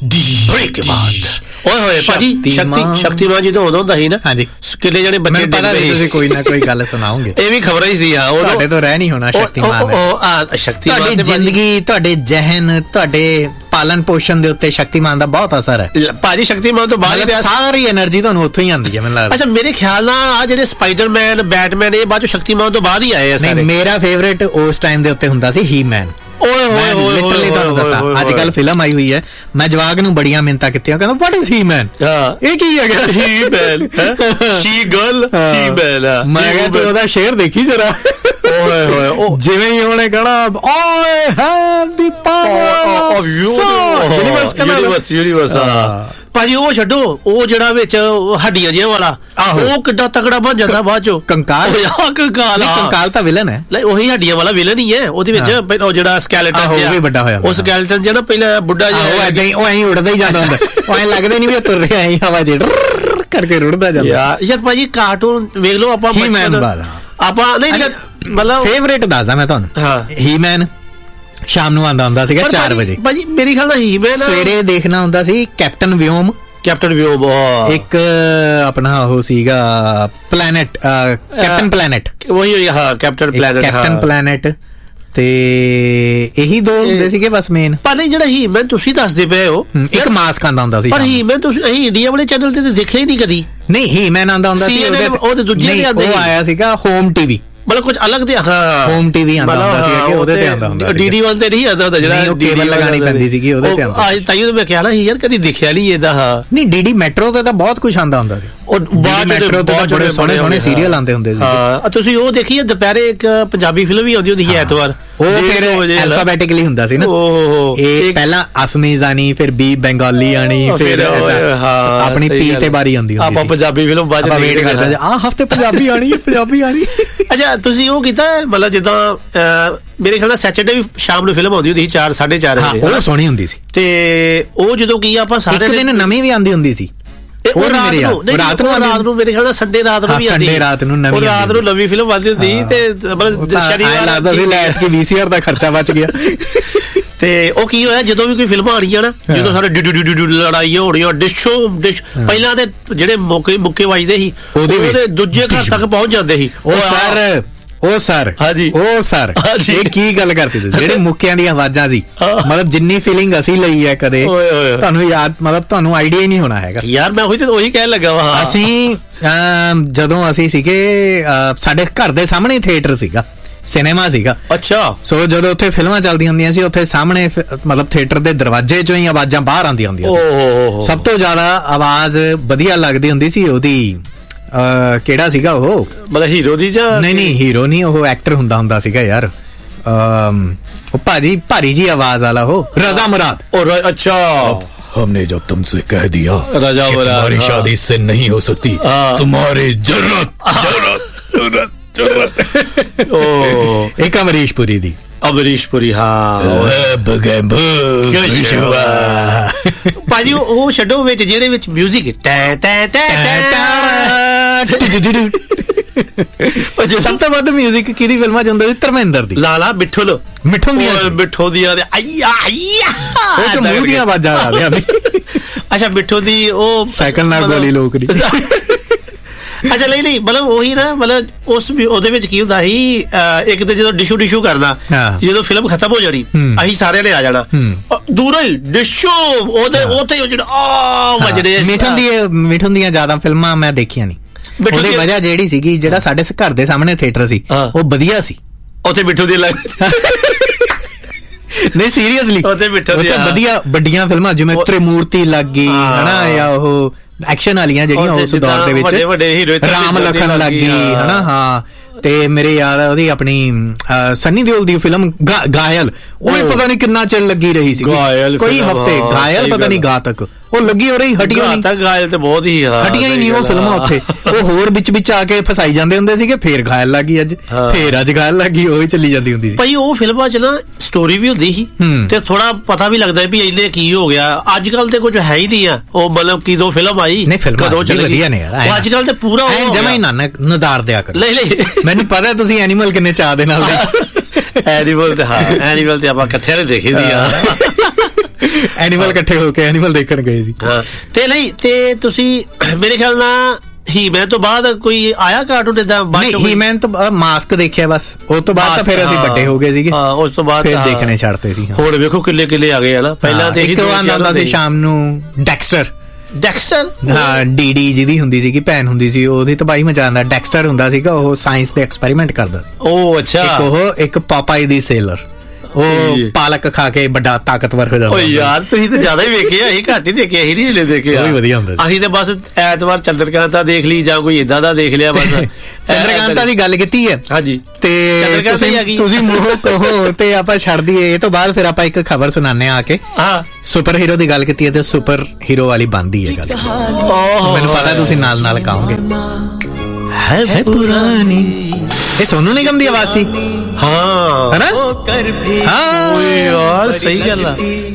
Break ਬਾਦ ਓਏ ਹੋਏ ਭਾਜੀ ਸ਼ਕਤੀਮਾਨ ਜਦੋਂ ਉਦੋਂ ਹੁੰਦਾ ਸੀ ਨਾ ਹਾਂਜੀ ਕਿੰਨੇ ਜਣੇ ਬੱਚੇ ਪਤਾ ਨਹੀਂ ਤੁਸੀਂ ਕੋਈ ਨਾ ਕੋਈ ਗੱਲ ਸੁਣਾਓਗੇ ਇਹ ਵੀ ਖਬਰ ਹੀ ਸੀ ਹਾਂ ਤੁਹਾਡੇ ਤੋਂ ਰਹਿ ਨਹੀਂ ਹੋਣਾ ਸ਼ਕਤੀਮਾਨ ਤੁਹਾਡੀ ਜ਼ਿੰਦਗੀ ਤੁਹਾਡੇ ਜ਼ਿਹਨ ਤੁਹਾਡੇ ਪਾਲਣ ਪੋਸ਼ਣ ਦੇ ਉੱਤੇ ਸ਼ਕਤੀਮਾਨ ਦਾ ਬਹੁਤ ਅਸਰ ਹੈ ਭਾਜੀ ਸ਼ਕਤੀਮਾਨ ਤੋਂ ਬਾਅਦ ਸਾਰੀ એનર્ਜੀ ਤੁਹਾਨੂੰ ਉੱਥੋਂ ਹੀ ਆਉਂਦੀ ਹੈ ਮੈਨੂੰ ਲੱਗਦਾ ਅੱਛਾ ਮੇਰੇ ਖਿਆਲ ਨਾਲ ਆ ਜਿਹੜੇ ਸਪਾਈਡਰਮੈਨ ਬੈਟਮੈਨ ਇਹ ਬਾਅਦ ਚੋਂ ਸ਼ਕਤੀਮਾਨ ਤੋਂ ਬਾਅਦ ਹੀ ਆਏ ਆ ਸਾਰੇ ਮੇਰਾ ਫੇਵਰੇਟ ਉਸ ਟਾਈਮ ਦੇ ਉੱਤੇ ਹੁੰਦਾ ਸੀ ਹੀ ਮੈਨ ਓਏ ਹੋਏ ਲਿਟਰਲੀ ਤੁਹਾਨੂੰ ਦੱਸਾਂ ਅੱਜ ਕੱਲ ਫਿਲਮ ਆਈ ਹੋਈ ਹੈ ਮੈਂ ਜਵਾਗ ਨੂੰ ਬੜੀਆਂ ਮਿੰਨਤਾਂ ਕੀਤੀਆਂ ਕਹਿੰਦਾ ਵਾਟ ਇਜ਼ ਹੀ ਮੈਨ ਇਹ ਕੀ ਹੈਗਾ ਹੀ ਮੈਨ ਸ਼ੀ ਗਰਲ ਹੀ ਮੈਨ ਮੈਂ ਕਿਹਾ ਤੂੰ ਉਹਦਾ ਸ਼ੇਰ ਦੇਖੀ ਜਰਾ ਓਏ ਹੋਏ ਜਿਵੇਂ ਹੀ ਉਹਨੇ ਕਹਣਾ ਓਏ have the power of universe ਭਾਜੀ ਉਹ ਛੱਡੋ ਉਹ ਜਿਹੜਾ ਵਿੱਚ ਹੱਡੀਆਂ ਜਿਹੀਆਂ ਵਾਲਾ ਉਹ ਕਿੱਡਾ ਤਕੜਾ ਬਣ ਜਾਂਦਾ ਬਾਅਦ ਚੋਂ ਕੰਕਾਲ ਤਾਂ ਵਿਲਨ ਹੈ ਉਹੀ ਹੱਡੀਆਂ ਵਾਲਾ ਵਿਲਨ ਹੀ ਹੈ ਉਹਦੇ ਵਿੱਚ ਉਹ ਜਿਹੜਾ ਸਕੈਲੇਟਨ ਉਹ ਵੀ ਵੱਡਾ ਹੋਇਆ ਉਹ ਸਕੈਲੇਟਨ ਜਿਹੜਾ ਪਹਿਲਾਂ ਬੁੱਢਾ ਜਿਹਾ ਉਹ ਐਂ ਉੜਦਾ ਹੀ ਜਾਂਦਾ ਹੁੰਦਾ ਉਹ ਐਂ ਲੱਗਦਾ ਨਹੀਂ ਵੀ ਤੁਰ ਰਿਹਾ ਐਂ ਹਵਾ ਜੇ ਕਰਕੇ ਰੁੜਦਾ ਜਾਂਦਾ ਯਾਰ ਭਾਜੀ ਕਾਰਟੂਨ ਵੇਖ ਲਓ ਆਪਾਂ ਨਹੀਂ ਮਤਲਬ ਫੇਵਰੇਟ ਦੱਸਦਾ ਮੈਂ ਤੁਹਾਨੂੰ ਹੀ ਮੈਨ ਸ਼ਾਮ ਨੂੰ ਆਉਂਦਾ ਹੁੰਦਾ ਸੀਗਾ 4 ਵਜੇ ਭਾਜੀ ਮੇਰੀ ਖਿਆਲ ਨਾਲ ਹੀ ਮੈਨ ਸਵੇਰੇ ਦੇਖਣਾ ਹੁੰਦਾ ਸੀ ਕੈਪਟਨ ਵਿਓਮ ਇੱਕ ਆਪਣਾ ਉਹ ਸੀਗਾ ਪਲੈਨਟ ਕੈਪਟਨ ਪਲੈਨਟ ਉਹੀ ਹਾਂ ਕੈਪਟਨ ਪਲੈਨਟ ਤੇ ਇਹੀ ਦੋ ਹੁੰਦੇ ਸੀਗੇ ਬਸ ਮੇਨ ਪਰ ਨਹੀਂ ਜਿਹੜਾ ਹੀ ਮੈਨ ਤੁਸੀਂ ਦੱਸਦੇ ਪਏ ਹੋ ਇੱਕ ਮਾਸਕ ਆਉਂਦਾ ਹੁੰਦਾ ਸੀ ਪਰ ਹੀ ਮੈਨ ਤੁਸੀਂ ਅਸੀਂ ਇੰਡੀਆ ਵਾਲੇ ਚੈਨਲ ਤੇ ਦੇਖਿਆ ਹੀ ਨਹੀਂ ਕਦੀ ਨਹੀਂ ਹੀ ਮੈਨ ਆਉਂਦਾ ਹੁੰਦਾ ਸੀ ਉਹਦੇ ਦੂਜੇ ਉਹ ਆਇਆ ਸੀਗਾ ਹੋਮ ਟੀਵੀ ਮਤਲਬ ਕੁਝ ਅਲੱਗ ਤੇ ਹੋਮ ਟੀਵੀ ਆਉਂਦਾ ਹੁੰਦਾ ਸੀ ਕਿ ਉਹਦੇ ਤੇ ਆਉਂਦਾ ਹੁੰਦਾ ਸੀ ਡੀਡੀ1 ਤੇ ਨਹੀਂ ਆਉਂਦਾ ਹੁੰਦਾ ਜਿਹੜਾ ਉਹ ਕੇਬਲ ਲਗਾਣੀ ਪੈਂਦੀ ਸੀਗੀ ਉਹਦੇ ਤੇ ਆਉਂਦਾ ਅੱਜ ਤਾਈਓ ਮੈਂ ਕਿਹਾ ਨਾ ਯਾਰ ਕਦੀ ਦੇਖਿਆ ਨਹੀਂ ਇਹਦਾ ਨਹੀਂ ਡੀਡੀ ਮੈਟਰੋ ਤੇ ਤਾਂ ਬਹੁਤ ਕੁਝ ਆਉਂਦਾ ਹੁੰਦਾ ਸੀ ਉਹ ਬਾਅਦ ਮੈਟਰੋ ਤੇ ਬੜੇ ਸੋਹਣੇ ਸੀਰੀਅਲ ਆਉਂਦੇ ਹੁੰਦੇ ਸੀ ਹਾਂ ਤੁਸੀਂ ਉਹ ਦੇਖੀ ਦੁਪਹਿਰੇ ਇੱਕ ਪੰਜਾਬੀ ਫਿਲਮ ਵੀ ਆਉਂਦੀ ਹੁੰਦੀ ਸੀ ਐਤਵਾਰ ਉਹ ਫਿਰ ਐਲਫਾਬੈਟਿਕਲੀ ਹੁੰਦਾ ਸੀ ਨਾ ਇਹ ਪਹਿਲਾਂ ਅਸਮੀਜ਼ ਆਣੀ ਫਿਰ ਬੀ ਬੰਗਾਲੀ ਆਣੀ ਫਿਰ ਆਪਣੀ ਪੀ ਤੇ ਬਾਰੀ ਆਉਂਦੀ ਹੁੰਦੀ ਸੀ ਆਪਾਂ ਪੰਜਾਬੀ ਫਿਲਮ ਬਾਅਦ ਚ ਵੇਟ ਕਰਦੇ ਆ ਹਫਤੇ ਪੰਜਾਬੀ ਆਣੀ ਅੱਛਾ ਤੁਸੀਂ ਉਹ ਕੀਤਾ ਮਤਲਬ ਜਿੱਦਾਂ ਮੇਰੇ ਖਿਆਲ ਨਾਲ ਸੈਚਰਡੇ ਵੀ ਸ਼ਾਮ ਨੂੰ ਫਿਲਮ ਆਉਂਦੀ ਹੁੰਦੀ ਸੀ 4-4:30 ਵਜੇ ਉਹ ਸੋਹਣੀ ਹੁੰਦੀ ਸੀ ਤੇ ਉਹ ਜਦੋਂ ਕੀ ਆਪਾਂ ਸਾਰੇ ਇੱਕ ਦਿਨ ਨਵੀਂ ਵੀ ਆਉਂਦੀ ਹੁੰਦੀ ਸੀ ਉਹ ਰਾਤ ਨੂੰ ਮੇਰੇ ਖਿਆਲ ਨਾਲ ਸੰਡੇ ਰਾਤ ਨੂੰ ਵੀ ਆਉਂਦੀ ਰਾਤ ਨੂੰ ਨਵੀਂ ਫਿਲਮ ਆਉਂਦੀ ਹੁੰਦੀ ਤੇ ਮਤਲਬ ਸ਼ਨੀਵਾਰ ਲੱਗਦਾ ਸੀ ਲੈਟ ਕੇ VCR ਦਾ ਖਰਚਾ ਬਚ ਗਿਆ ਤੇ ਉਹ ਕੀ ਹੋਇਆ ਜਦੋਂ ਵੀ ਕੋਈ ਫਿਲਮ ਆਣੀ ਆ ਨਾ ਜਦੋਂ ਸਾਰੇ ਲੜਾਈਆਂ ਹੋਣੀਆਂ ਡਿਸ਼ ਪਹਿਲਾਂ ਤੇ ਜਿਹੜੇ ਮੁੱਕੇ ਵੱਜਦੇ ਸੀ ਉਹਦੇ ਦੂਜੇ ਘਰ ਤੱਕ ਪਹੁੰਚ ਜਾਂਦੇ ਸੀ ਉਹ ਸਰ ਇਹ ਕੀ ਗੱਲ ਕਰਦੇ ਤੁਸੀਂ ਜਿਹੜੇ ਮੁੱਕਿਆਂ ਦੀਆਂ ਆਵਾਜ਼ਾਂ ਸੀ ਮਤਲਬ ਜਿੰਨੀ ਫੀਲਿੰਗ ਅਸੀਂ ਲਈ ਹੈ ਕਦੇ ਤੁਹਾਨੂੰ ਯਾਦ ਮਤਲਬ ਤੁਹਾਨੂੰ ਆਈਡੀਆ ਹੀ ਨਹੀਂ ਹੋਣਾ ਹੈਗਾ ਯਾਰ ਮੈਂ ਉਹੀ ਕਹਿਣ ਲੱਗਾ ਵਾ ਅਸੀਂ ਜਦੋਂ ਅਸੀਂ ਸੀਗੇ ਸਾਡੇ ਘਰ ਦੇ ਸਾਹਮਣੇ ਥੀਏਟਰ ਸੀਗਾ ਸਿਨੇਮਾ ਸੀਗਾ ਅੱਛਾ ਸੋ ਜਦੋਂ ਉੱਥੇ ਫਿਲਮਾਂ ਚੱਲਦੀਆਂ ਹੁੰਦੀਆਂ ਸੀ ਉੱਥੇ ਸਾਹਮਣੇ ਮਤਲਬ ਥੀਏਟਰ ਦੇ ਦਰਵਾਜ਼ੇ ਚੋਂ ਹੀ ਆਵਾਜ਼ਾਂ ਬਾਹਰ ਆਉਂਦੀਆਂ ਹੁੰਦੀਆਂ ਸੀ ਸਭ ਤੋਂ ਜ਼ਿਆਦਾ ਆਵਾਜ਼ ਵਧੀਆ ਲੱਗਦੀ ਹੁੰਦੀ ਸੀ ਉਹਦੀ ਕਿਹੜਾ ਸੀਗਾ ਉਹ ਮਤਲਬ ਹੀਰੋ ਦੀ ਜਾਂ ਨਹੀਂ ਹੀਰੋ ਨਹੀਂ ਉਹ ਐਕਟਰ ਹੁੰਦਾ ਸੀਗਾ ਯਾਰ ਉਹ ਭਾਰੀ ਜੀ आवाज वाला हो रजा मुराद अच्छा हमने जब तुमसे कह दिया रजा मुराद तुम्हारी शादी इससे नहीं हो सकती तुम्हारी जरूरत एक अमरीश पुरी दी अमरीश पुरी ਭਾਜੀ ਉਹ ਛੱਡੋ ਵਿੱਚ ਜਿਹੜੇ ਵਿੱਚ ਮਿਊਜ਼ਿਕ ਸਭ ਤੋਂ ਵੱਧ ਮਿਊਜ਼ਿਕ ਕਿਹਦੀ ਫਿਲਮਾਂ ਚ ਹੁੰਦਾ ਸੀ ਧਰਮਿੰਦਰ ਦੀ ਲਾਲਾ ਮਿੱਠੋ ਦੀਆਂ ਉਹ ਤੇ ਮੂੰਹ ਦੀਆਂ ਆਵਾਜ਼ਾਂ ਆ ਰਹੀਆਂ ਅੱਛਾ ਮਿੱਠੋ ਦੀ ਉਹ ਸਾਈਕਲ ਨਾਲ ਗੋਲੀ ਲੋਕ ਦੀ ਅੱਛਾ ਨਹੀਂ ਮਤਲਬ ਉਹੀ ਨਾ ਮਤਲਬ ਉਹਦੇ ਵਿੱਚ ਕੀ ਹੁੰਦਾ ਸੀ ਇੱਕ ਤੇ ਜਦੋਂ ਡਿਸ਼ੂ ਕਰਨਾ ਜਦੋਂ ਫਿਲਮ ਖਤਮ ਹੋ ਜਾਣੀ ਅਸੀਂ ਸਾਰਿਆਂ ਨੇ ਆ ਜਾਣਾ ਦੂਰੋਂ ਹੀ ਡਿਸ਼ੂ ਉਹਦੇ ਜਿਹੜਾ ਵੱਜਦੇ ਮਿਠੁਨ ਦੀਆਂ ਜ਼ਿਆਦਾ ਫਿਲਮਾਂ ਮੈਂ ਦੇਖੀਆਂ ਨਹੀਂ ਉਹਦੀ ਵਜ੍ਹਾ ਜਿਹੜੀ ਸੀਗੀ ਜਿਹੜਾ ਸਾਡੇ ਘਰ ਦੇ ਸਾਹਮਣੇ ਥੀਏਟਰ ਸੀ ਉਹ ਵਧੀਆ ਸੀ ਉੱਥੇ ਮਿੱਠੂ ਦੀ ਨਹੀਂ ਸੀਰੀਅਸਲੀ ਉੱਥੇ ਵਧੀਆ ਵੱਡੀਆਂ ਫਿਲਮਾਂ ਜਿਵੇਂ ਤ੍ਰਿਮੂਰਤੀ ਲੱਗ ਗਈ ਹਨਾ ਜਾਂ ਉਹ ਐਕਸ਼ਨ ਵਾਲੀਆਂ ਜਿਹੜੀਆਂ ਉਸ ਦੌਰ ਦੇ ਵਿੱਚ ਰਾਮ ਲਖਨ ਲੱਗ ਗਈ ਹਨਾ ਹਾਂ ਤੇ ਮੇਰੇ ਯਾਦ ਉਹਦੀ ਆਪਣੀ ਸਨੀ ਦਿਓਲ ਦੀ ਫਿਲਮ ਗਾਇਲ ਉਹ ਵੀ ਪਤਾ ਨਹੀਂ ਕਿੰਨਾ ਚਿਰ ਲੱਗੀ ਰਹੀ ਸੀ ਕੋਈ ਹਫਤੇ ਗਾਇਲ ਪਤਾ ਨਹੀਂ ਗਾ ਤੱਕ ਉਹ ਲੱਗੀ ਹੋ ਰਹੀ ਹਟੀਆਂ ਤੱਕ ਗਾਇਲ ਤੇ ਬਹੁਤ ਹੀ ਹਟੀਆਂ ਹੀ ਨਹੀਂ ਉਹ ਫਿਲਮਾਂ ਉੱਥੇ ਉਹ ਹੋਰ ਵਿੱਚ ਆ ਕੇ ਫਸਾਈ ਜਾਂਦੇ ਹੁੰਦੇ ਸੀਗੇ ਫੇਰ ਗਾਇਲ ਲੱਗੀ ਅੱਜ ਗਾਇਲ ਲੱਗੀ ਉਹੀ ਚੱਲੀ ਜਾਂਦੀ ਹੁੰਦੀ ਸੀ ਭਾਈ ਉਹ ਫਿਲਮਾਂ ਚ ਨਾ ਸਟੋਰੀ ਵੀ ਹੁੰਦੀ ਸੀ ਤੇ ਥੋੜਾ ਪਤਾ ਵੀ ਲੱਗਦਾ ਵੀ ਇਹਨੇ ਕੀ ਹੋ ਗਿਆ ਅੱਜ ਕੱਲ ਤੇ ਕੁਝ ਹੈ ਹੀ ਨਹੀਂ ਆ ਉਹ ਮਤਲਬ ਕਿਦੋਂ ਫਿਲਮ ਆਈ ਕਦੋਂ ਚੱਲੀ ਵਧੀਆ ਨੇ ਯਾਰ ਅੱਜ ਕੱਲ ਤੇ ਪੂਰਾ ਜਮਾ ਹੀ ਨਦਾਰ ਦਿਆ ਕਰ ਨਹੀਂ ਮੈਨੂੰ ਪਤਾ ਤੁਸੀਂ ਐਨੀਮਲ ਕਿੰਨੇ ਚਾਹ ਦੇ ਨਾਲ ਐਨੀਮਲ ਤੇ ਆਪਾਂ ਇਕੱਠੇ ਨੇ ਦੇਖੇ ਸੀ ਐਨੀਮਲ ਇਕੱਠੇ ਹੋ ਕੇ ਐਨੀਮਲ ਦੇਖਣ ਗਏ ਸੀ। ਤੇ ਨਹੀਂ ਤੇ ਤੁਸੀਂ ਮੇਰੇ ਖਿਆਲ ਨਾਲ ਹੀਮੈਨ ਤੋਂ ਬਾਅਦ ਕੋਈ ਆਇਆ ਕਾਰਟੂਨ ਇਦਾਂ? ਹੀਮੈਨ ਤੋਂ ਮਾਸਕ ਦੇਖਿਆ ਬਸ, ਉਸ ਤੋਂ ਬਾਅਦ ਤਾਂ ਫਿਰ ਅਸੀਂ ਵੱਡੇ ਹੋ ਗਏ ਸੀਗੇ। ਉਸ ਤੋਂ ਬਾਅਦ ਫਿਰ ਦੇਖਣੇ ਛੱਡਤੇ ਸੀ। ਹੁਣ ਵੇਖੋ ਕਿੱਲੇ ਆ ਗਏ ਹਨਾ। ਪਹਿਲਾਂ ਤੇ ਇੱਕ ਆਉਂਦਾ ਸੀ ਸ਼ਾਮ ਨੂੰ ਡੈਕਸਟਰ। ਹਾਂ, ਡੀਡੀ ਜਿਹਦੀ ਹੁੰਦੀ ਸੀਗੀ ਭੈਣ ਹੁੰਦੀ ਸੀ, ਉਹਦੀ ਤਬਾਹੀ ਮਚਾਉਂਦਾ ਡੈਕਸਟਰ ਹੁੰਦਾ ਸੀਗਾ। ਉਹ ਸਾਇੰਸ ਦੇ ਐਕਸਪੈਰੀਮੈਂਟ ਕਰਦਾ। ਉਹ ਅੱਛਾ। ਇੱਕ ਪਾਪਾਈ ਦੀ ਸੇਲਰ, ਉਹ ਪਾਲਕ ਖਾ ਕੇ ਵੱਡਾ ਤਾਕਤਵਰ ਹੋ ਜਾਂਦਾ। ਓ ਯਾਰ ਤੁਸੀਂ ਤਾਂ ਜ਼ਿਆਦਾ ਹੀ ਵੇਖਿਆ, ਅਸੀਂ ਘੱਟ ਹੀ ਦੇਖਿਆ, ਅਸੀਂ ਨਹੀਂ ਹਲੇ ਦੇਖਿਆ। ਉਹ ਵੀ ਵਧੀਆ ਹੁੰਦਾ। ਅਸੀਂ ਤਾਂ ਬਸ ਐਤਵਾਰ ਚੰਦਰਕਾਂਤਾ ਦੇਖ ਲਈ ਜਾਂ ਕੋਈ ਏਦਾਂ ਦਾ ਦੇਖ ਲਿਆ ਬਸ। ਚੰਦਰਕਾਂਤਾ ਦੀ ਗੱਲ ਕੀਤੀ ਹੈ। ਹਾਂਜੀ। ਤੇ ਤੁਸੀਂ ਮੂੰਹ ਕਹੋ ਤੇ ਆਪਾਂ ਛੱਡ ਦਈਏ। ਇਹ ਤੋਂ ਬਾਅਦ ਫਿਰ ਆਪਾਂ ਇੱਕ ਖਬਰ ਸੁਣਾਉਂਦੇ ਆ ਕੇ। ਸੁਪਰ ਹੀਰੋ ਦੀ ਗੱਲ ਕੀਤੀ ਹੈ ਤੇ ਸੁਪਰ ਹੀਰੋ ਵਾਲੀ ਬਣਦੀ ਹੈ ਗੱਲ। ਮੈਨੂੰ ਪਤਾ ਤੁਸੀਂ ਨਾਲ ਨਾਲ ਕਹੋਗੇ ਹੈ ਪੁਰਾਣੀ। ਇਹ ਸੋਨੂ ਨਿਗਮ ਦੀ ਆਵਾਜ਼ ਸੀ। ਹਾਂ, ਹੈ ਨਾ? ਹਾਂ ਯਾਰ, ਸਹੀ ਗੱਲ ਆ।